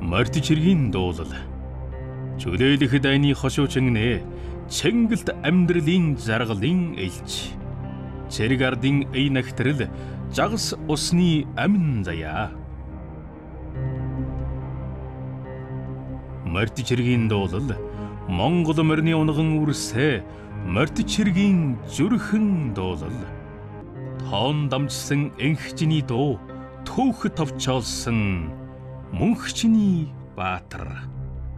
Морд чиргийн дуулал. Чөлөөлөх дайны хошуучнгнээ Чэнгэлт амьдралын жаргалын элч. Цэрэг ардын эй нахтрал жагас усны амин заяа. Морд чиргийн дуулал Монгол морины унган үрсэ морд чиргийн зүрхэн дуулал. Тоон дамжсан энхчний дуу төөх товчоолсон мөнхчний баатар.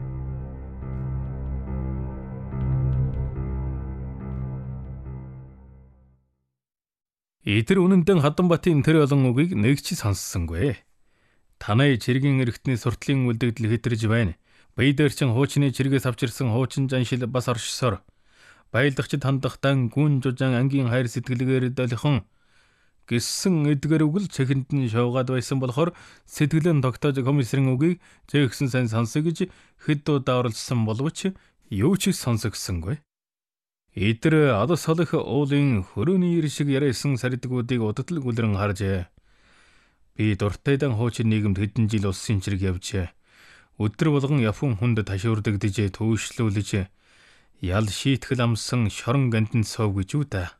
Эдэр үнэндээ Хадамбатын тэр олон үгийг нэг ч сонссонгүй. Танай чиргийн эргэтний суртлын үлдэгдэл хэтэрж байна. Баядэр чин хуучны чиргээс авчирсан хуучин жаншил бас оршсоор. Баялдагчд хандахтан гүн жужаан ангийн хайр сэтгэлгээр долихон гисэн эдгэр үгэл цэхэнд нь шуугаад байсан болохоор сэтгэлэн тогтоож комиссарын үгийг зөөгсөн сайн сонсё гэж хэд удаа оролцсон боловч юу ч сонсогсонгүй. Эдэр алс холих уулын хөрөөний ир шиг яриасан сардгуудыг удтал гүлрэн харжээ. Би дуртайдан хуучин нийгэмд хэдэн жил улсын чирэг явжээ. Өдөр болгон Япон хүнд ташуурдагдж төвшлүүлж ял шийтгэл амсан шорон гандэн сов гэж үү та.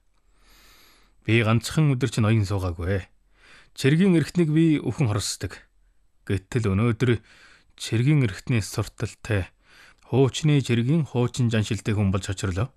Би ганцхан өдөр чинь оюун суугаагүй. Чиргийн эрхтнийг би өхөн хорсдог. Гэтэл өнөөдөр чиргийн эрхтний сурталтай хуучны чиргийн хуучин жаншилтай хүн болж очирлоо.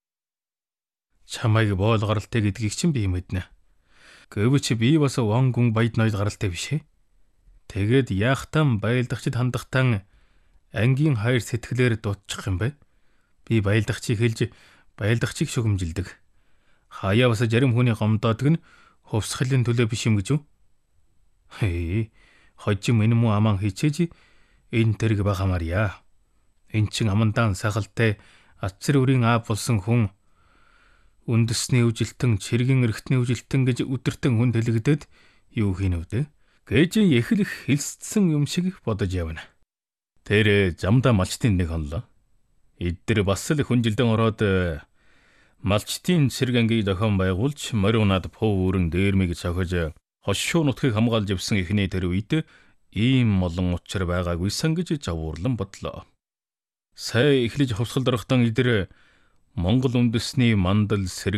Чамайг боол гаралтай гэдгийг чинь би мэднэ. Гэвч би бас вон гүн баяд ноёл гаралтай биш ээ. Тэгээд яахтан баялдагчд хандахтан ангийн хайр сэтгэлээр дуудчих юм бэ? Би баялдагчийг хэлж баялдагчийг шугамжилдэг. Хаяа бас зарим хүний гомдоодог нь хувьсгалын төлөө биш юм гэж үү? Хээ, хожим энэ муу аман хичээж энэ тэрэг багамаарья. Эн чин амандаан сахалтай ацэр өрийн аав болсон хүн үндэсний үжилтэн, чиргийн эрхтний үжилтэн гэж өдөртөн хүн дэлгдэд юу хийнэ вэ? Гэж эхлэх хэлсцсэн юм шиг бодож явна. Тэр замдаа малчтын нэг хонлоо. Эдгээр бас л хүнжилдэн ороод малчтын цэрэг ангийг зохион байгуулж мориунаад пуу өрөн дээрмийг цохиж хошуу нутгийг хамгаалж явсан эхний тэр үед ийм олон учир байгаагүйсэн гэж жавуурлан бодлоо. Сая эхлэж хувьсгал дорохтон эдгээр Монгол үндэсний мандал сэрэг